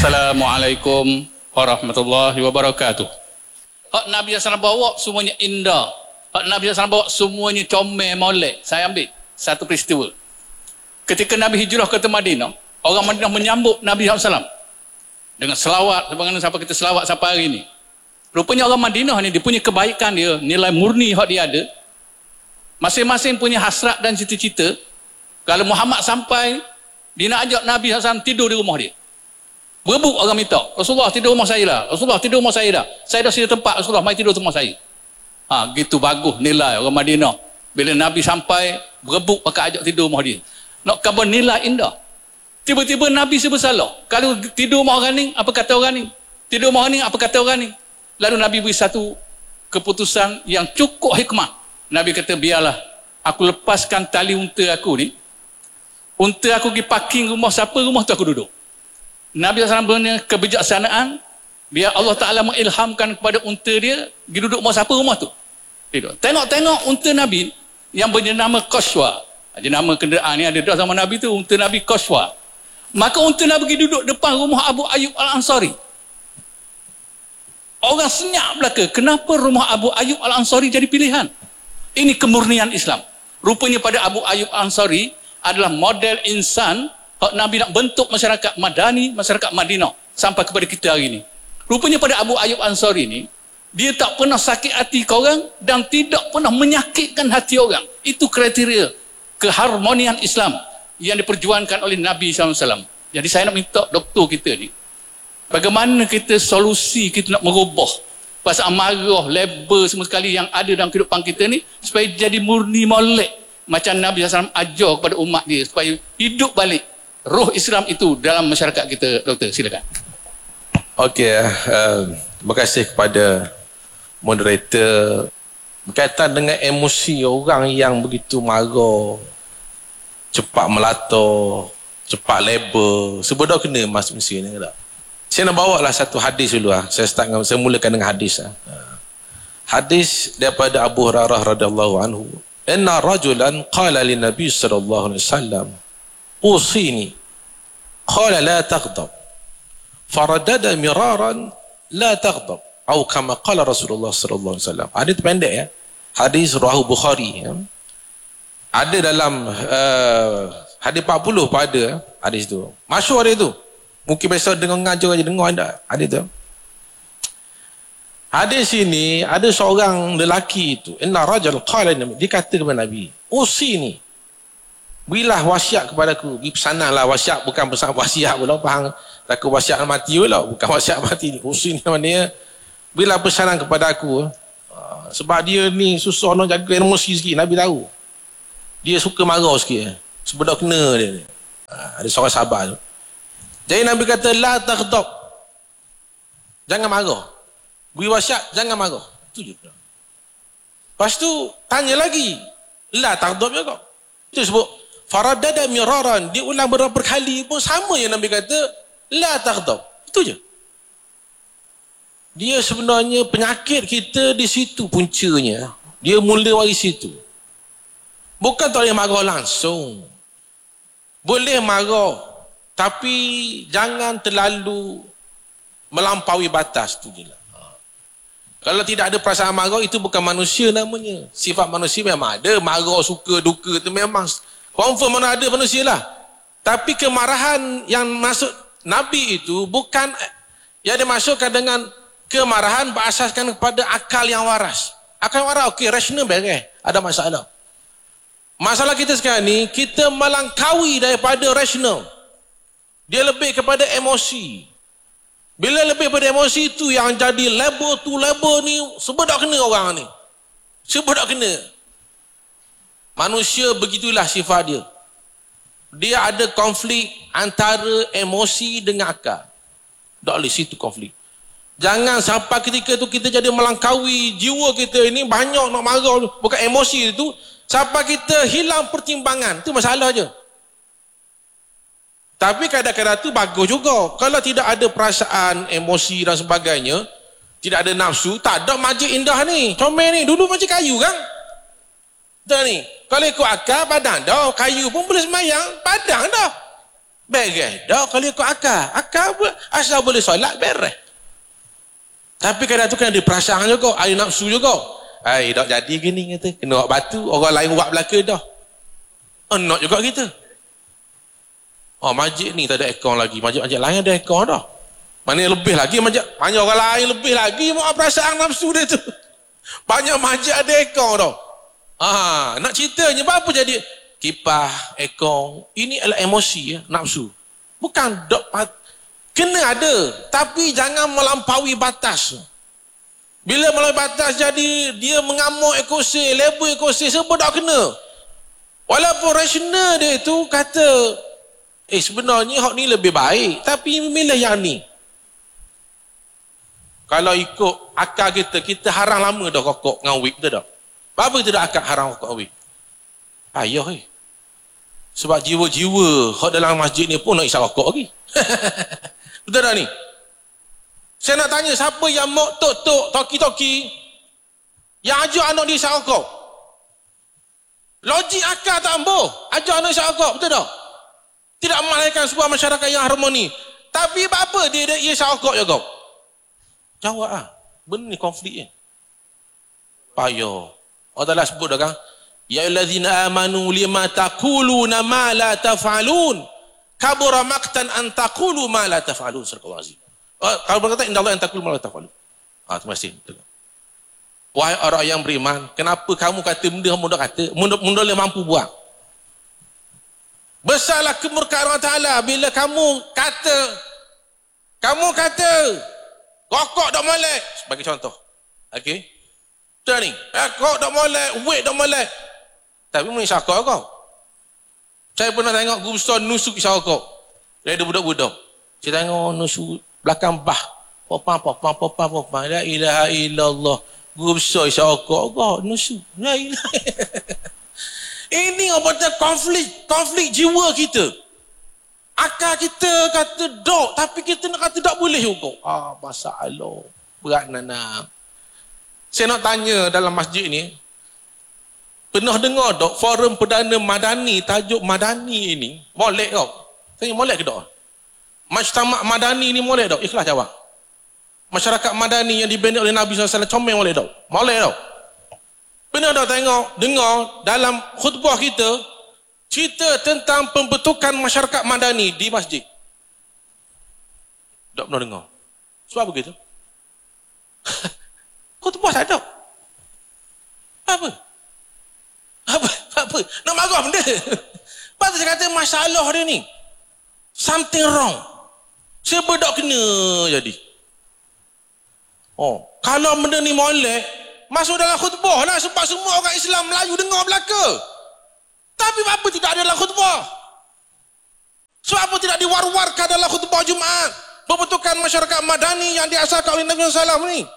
Assalamualaikum warahmatullahi wabarakatuh. Hak Nabi SAW bawa semuanya indah. Hak Nabi SAW bawa semuanya comel molek. Saya ambil satu peristiwa. Ketika Nabi hijrah ke Madinah, orang Madinah menyambut Nabi SAW dengan selawat, sebagaimana sampai kita selawat sampai hari ini. Rupanya orang Madinah ni dia punya kebaikan dia, nilai murni hak dia ada. Masing-masing punya hasrat dan cita-cita. Kalau Muhammad sampai, dia nak ajak Nabi SAW tidur di rumah dia. Berebut orang minta, Rasulullah tidur rumah saya lah, Rasulullah tidur rumah saya dah. Saya dah sedia tempat, Rasulullah mari tidur rumah saya. Gitu bagus nilai orang Madinah. Bila Nabi sampai, berebut pakai ajak tidur rumah dia. Nak khabar nilai indah. Tiba-tiba Nabi bersalah. Kalau tidur rumah orang ni, apa kata orang ni? Tidur rumah orang ni, apa kata orang ni? Lalu Nabi beri satu keputusan yang cukup hikmah. Nabi kata, biarlah aku lepaskan tali unta aku ni. Unta aku pergi parking rumah siapa, rumah tu aku duduk. Nabi SAW punya kebijaksanaan, biar Allah Ta'ala mengilhamkan kepada unta dia, pergi duduk rumah siapa, rumah tu. Tengok-tengok unta Nabi yang bernama Qaswa. Nama kenderaan ni ada dah zaman Nabi tu, unta Nabi Qaswa. Maka unta Nabi pergi duduk depan rumah Abu Ayyub Al-Ansari. Orang senyap belaka, kenapa rumah Abu Ayyub Al-Ansari jadi pilihan? Ini kemurnian Islam. Rupanya pada Abu Ayyub Al-Ansari adalah model insan Nabi nak bentuk masyarakat Madani, masyarakat Madinah sampai kepada kita hari ini. Rupanya pada Abu Ayyub Ansari ni, dia tak pernah sakit hati ke orang dan tidak pernah menyakitkan hati orang. Itu kriteria keharmonian Islam yang diperjuangkan oleh Nabi SAW. Jadi saya nak minta doktor kita ni, bagaimana kita solusi kita nak merubah pasal marah, label semua sekali yang ada dalam kehidupan kita ni supaya jadi murni molek macam Nabi SAW ajar kepada umat dia supaya hidup balik roh Islam itu dalam masyarakat kita. Doktor, silakan. Okey, terima kasih kepada moderator. Berkaitan dengan emosi orang yang begitu marah, cepat melata, cepat label, sebenarnya kena masuk mesin ni tak? Saya nak bawa lah satu hadis dulu lah. Saya mulakan dengan hadis lah. Hadis daripada Abu Hurairah radhiyallahu anhu. Inna rajulan qala lin Nabi sallallahu alaihi wasallam usini qala la taghdab faradada miraran la taghdab atau kama qala Rasulullah sallallahu alaihi wasallam. Hadis pendek ya. Hadis riwayat Bukhari ya. Ada dalam hadis 40 pada hadis tu. Masyhur hadis tu. Mungkin biasa dengar ngajar aja dengar anda. Hadis tu. Hadis ini ada seorang lelaki itu. Inna rajul qala, dia kata kepada Nabi, usini, berilah wasiat kepadaku. Beri pesananlah, wasiat bukan pesan wasiat pula, faham? Takut wasiat mati pula, bukan wasiat mati ni. Usini maknanya berilah pesanan kepada aku. Sebab dia ni susah nak jaga emosi sikit, Nabi tahu. Dia suka marah sikit. Sebedak kena dia. Ada seorang sahabat tu. Jadi Nabi kata la taghdab. Jangan marah. Beri wasiat, jangan marah. Itu je. Lepas tu, tanya lagi. La taghdab juga. Itu sebut, faradada miraran. Dia ulang beberapa kali pun sama yang Nabi kata, la taghdab. Itu je. Dia sebenarnya penyakit kita di situ puncanya. Dia mula dari situ. Bukan tak boleh marah langsung. Boleh marah. Tapi jangan terlalu melampaui batas. Itu je lah. Kalau tidak ada perasaan marah, itu bukan manusia namanya. Sifat manusia memang ada. Marah, suka, duka, itu memang confirm mana ada manusia lah. Tapi kemarahan yang masuk Nabi itu bukan yang dimasukkan dengan kemarahan berasaskan kepada akal yang waras. Akal yang waras, okey, rasional beres. Ada masalah. Masalah kita sekarang ni, kita melangkaui daripada rasional. Dia lebih kepada emosi. Bila lebih pada emosi itu yang jadi label tu label ni sebab tak kena orang ni. Sebab tak kena. Manusia begitulah sifat dia. Dia ada konflik antara emosi dengan akal. Tak boleh situ konflik. Jangan sampai ketika tu kita jadi melangkaui jiwa kita ini banyak nak marah bukan emosi itu sampai kita hilang pertimbangan. Itu masalah je. Tapi kadang-kadang tu bagus juga. Kalau tidak ada perasaan, emosi dan sebagainya, tidak ada nafsu, tak ada masjid indah ni. Comel ni, dulu masjid kayu kan? Tak ni. Kalau ikut akal, padang dah. Kayu pun boleh semayang, padang dah. Beres dah kalau ikut akal. Akal asal boleh solat beres. Tapi kadang tu kena ada perasaan juga, ada nafsu juga. Tak jadi gini kata, kena buat batu, orang lain buat belaka dah. Nak juga kita. Masjid ni tak ada aircon lagi, masjid-masjid lain ada aircon dah. Mana lebih lagi masjid, banyak orang lain lebih lagi mau perasaan nafsu dia tu. Banyak masjid ada aircon dah. Nak ceritanya apa jadi kipas, aircon, ini adalah emosi ya, nafsu. Bukan kena ada, tapi jangan melampaui batas. Bila melampaui batas jadi dia mengamuk ekosistem, label ekosistem semua tak kena. Walaupun rasional dia tu kata sebenarnya hak ni lebih baik, tapi milih yang ni. Kalau ikut akal kita haram lama dah rokok dengan weed, betul tak? Apa kita dah akal haram rokok dengan weed? Payah sebab jiwa-jiwa hak dalam masjid ni pun nak isap rokok lagi. Betul tak ni? Saya nak tanya siapa yang mok tok-tok, toki-toki yang ajar anak dia isap rokok? Logik akal tak ampuh ajar anak isap rokok, betul tak? Tidak melahirkan sebuah masyarakat yang harmoni. Tapi apa dia isap rokok juga? Jawab benda ni konflik payah. Allah Ta'ala sebut dah kan, ya ayyuhallazina amanu lima taquluna ma la taf'alun kabura maqtan an taqulu ma la taf'alun. Surah Al-Azim. Kalau berkata indallahi an taqulu ma la taf'alun. Terima kasih. Wahai orang yang beriman, kenapa kamu kata benda kamu dah kata, benda boleh mampu buat? Besarlah kemurkaan Allah Ta'ala bila kamu kata rokok tak molek sebagai contoh. Okey. Betul ni. Rokok tak molek, weed tak molek. Tapi mun isap rokok kau. Saya pernah tengok guru besar nusuk isap rokok. Dia ada budak-budak. Saya tengok nusuk belakang bah. Popang. La ilaha illallah. Guru besar isap rokok nusuk. La ilaha. Ini apa konflik jiwa kita. Akal kita kata dok, tapi kita nak kata tak boleh juga. Masalah. Berat nana. Saya nak tanya dalam masjid ni, pernah dengar dok forum Perdana Madani, tajuk Madani ini, molek kau? Tanya molek ke dok? Majtama' Madani ni molek dok? Ikhlas jawab. Masyarakat Madani yang dibina oleh Nabi SAW comel molek dok? Molek dok? Pernah dok dengar dalam khutbah kita, cerita tentang pembentukan masyarakat Madani di masjid? Tak pernah dengar. Sebab begitu. Khutbah tak ada. Apa? Nak marah benda. Lepas saya kata masalah dia ni, something wrong. Sebab tak kena jadi. Kalau benda ni molek, masuk dalam khutbah lah, sebab semua orang Islam Melayu dengar belaka. Tapi apa tidak ada dalam khutbah? Sebab apa tidak diwar-warkan dalam khutbah Jumaat? Pembentukan masyarakat Madani yang diasaskan oleh Nabi SAW ni.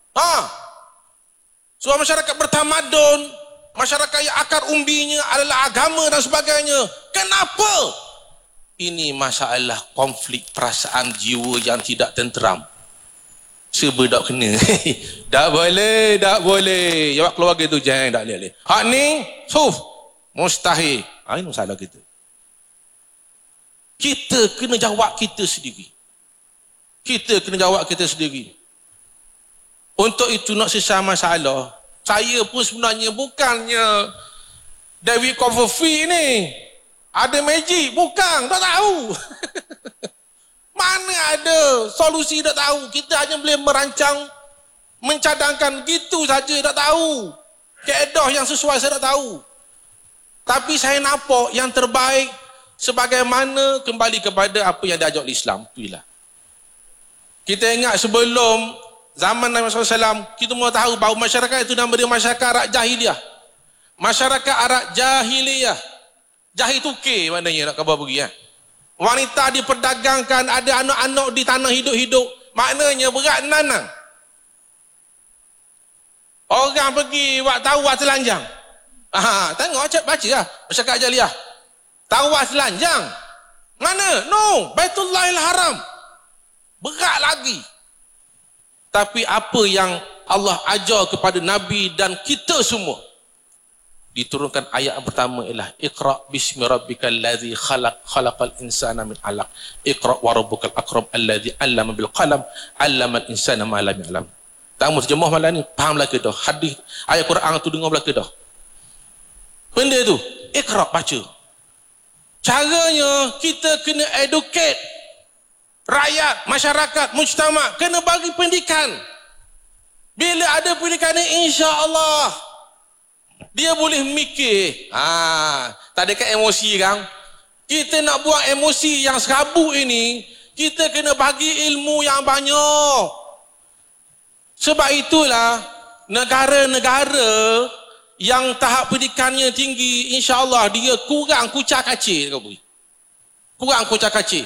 Sebuah masyarakat bertamadun, masyarakat yang akar umbinya adalah agama dan sebagainya. Kenapa? Ini masalah konflik perasaan jiwa yang tidak tenteram. Sebab tak kena. Tak boleh. Jawab keluarga tu jangan tak boleh. Hak ni, mustahil. Ini masalah kita. Kita kena jawab kita sendiri. Untuk itu nak selesai masalah, saya pun sebenarnya bukannya David Copperfield ni ada magic, bukan, tak tahu. Mana ada solusi, tak tahu. Kita hanya boleh merancang, mencadangkan gitu saja, tak tahu. Kaedah yang sesuai saya tak tahu. Tapi saya nampak yang terbaik sebagaimana kembali kepada apa yang diajar Islam. Itulah. Kita ingat sebelum zaman Nabi SAW, kita semua tahu bahawa masyarakat itu nama dia masyarakat Arab Jahiliyah. Masyarakat Arab Jahiliyah. Jahil tu ke maknanya nak khabar pergi. Wanita diperdagangkan, ada anak-anak di tanah hidup-hidup. Maknanya berat nanang. Orang pergi buat tawaf telanjang. Tengok baca lah. Masyarakat Jahiliyah. Tawaf telanjang. Mana? No. Baitullahil Haram. Berat lagi. Tapi apa yang Allah ajar kepada Nabi dan kita semua, diturunkan ayat yang pertama ialah Iqra bismi rabbikal ladzi khalaq khalaqal insana min 'alaq Iqra wa rabbukal akram alladzi 'allama bil qalam 'allamal insana ma lam ya'lam. Tamu terjemah malam ni fahamlah ke dah hadis ayat Quran tu dengar belaka dah. Benda tu Iqra baca. Caranya kita kena educate rakyat, masyarakat, mujtama, kena bagi pendidikan. Bila ada pendidikan ni insya-Allah dia boleh mikir. Tak ada kan emosi kan? Kita nak buang emosi yang serabut ini, kita kena bagi ilmu yang banyak. Sebab itulah negara-negara yang tahap pendidikannya tinggi, insya-Allah dia kurang kucak-kacir. Kurang kucak-kacir.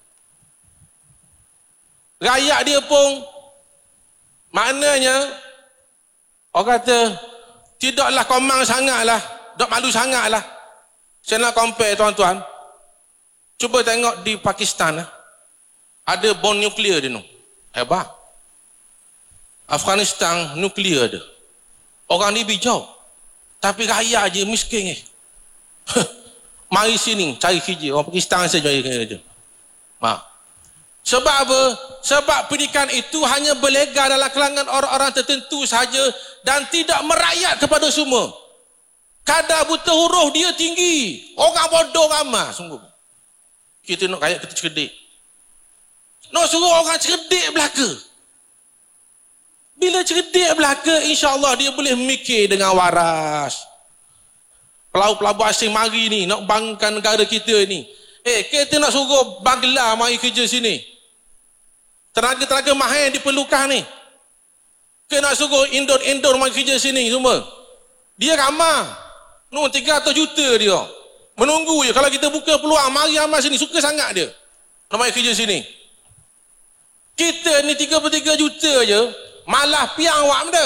Rakyat dia pun maknanya orang kata tidaklah komang sangatlah, tak malu sangatlah. Saya nak compare tuan-tuan. Cuba tengok di Pakistan ada bom nuklear dia tu. Hebat. Afghanistan nuklear dia. Orang ni bijak. Tapi rakyat je miskin Mari sini cari kerja. Orang Pakistan saja cari kerja. Sebab apa? Sebab pendidikan itu hanya berlegar dalam kalangan orang-orang tertentu sahaja dan tidak merakyat kepada semua. Kadar buta huruf dia tinggi. Orang bodoh ramai sungguh. Kita nak rakyat kita cerdik. Nak suruh orang cerdik belaka. Bila cerdik belaka, insya-Allah dia boleh mikir dengan waras. Pelabu-pelabu asing mari ni nak bangkan negara kita ni. Kita nak suruh Bangla mari kerja sini. Tenaga-tenaga mahal yang diperlukan ni. Kita nak suruh Indon mari kerja sini semua. Dia ramah. 300 juta dia. Menunggu je. Kalau kita buka peluang, mari amal sini. Suka sangat dia. Nak mari kerja sini. Kita ni 33 juta je. Malah piang awak benda.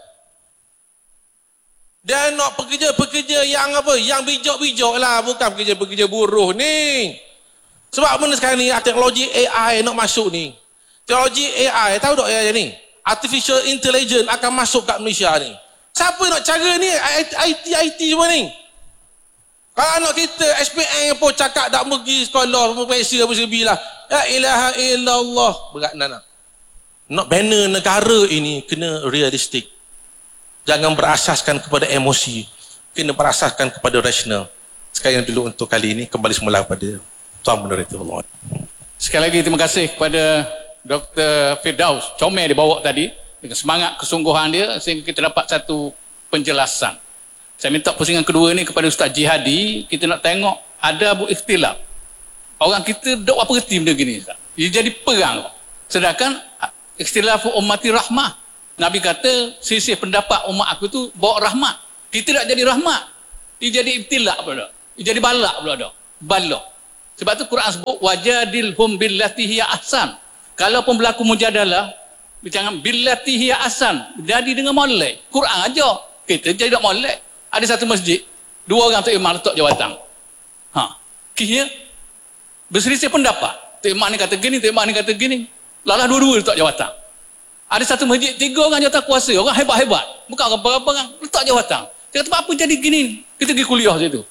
Dan nak pekerja-pekerja yang apa? Yang bijak-bijak lah. Bukan pekerja-pekerja buruh ni. Sebab benda sekarang ni, teknologi AI nak masuk ni. Teknologi AI, tahu tak AI ni? Artificial Intelligence akan masuk kat Malaysia ni. Siapa nak cara ni? IT semua ni. Kalau anak kita SPM pun cakap tak pergi sekolah, periksa apa sebilah. La ilaha illallah. Berat nak. Nak bina negara ini kena realistik. Jangan berasaskan kepada emosi. Kena berasaskan kepada rasional. Sekian dulu untuk kali ini. Kembali semula kepada Tuan Moderator. Sekali lagi terima kasih kepada Dr. Firdaus comel dia bawa tadi dengan semangat kesungguhan dia sehingga kita dapat satu penjelasan. Saya minta pusingan kedua ni kepada Ustaz Jihadi. Kita nak tengok ada abu ikhtilaf. Orang kita dok apa reti benda gini Ustaz. Dia jadi perang. Sedangkan ikhtilafu ummati rahmah. Nabi kata sisih pendapat umat aku tu bawa rahmat. Kita tak jadi rahmat. Dia jadi ibtilak pula dah. Dia jadi balak pula dah. Balak. Sebab tu Quran sebut wajadilhum billati hiya ahsan. Kalaupun berlaku mujadalah, jangan billati hiya ahsan. Jadi dengan molek. Quran aja. Kita jadi tak molek. Ada satu masjid, 2 orang tok imam letak jawatan. Kira berselisih pendapat. Tok imam ni kata gini, tok imam ni kata gini. Lalah dua-dua letak jawatan. Ada satu masjid 3 orang jawatan kuasa, orang hebat-hebat. Bukan orang barang-barang letak jawatan. Dia kata apa jadi gini? Kita pergi kuliah situ.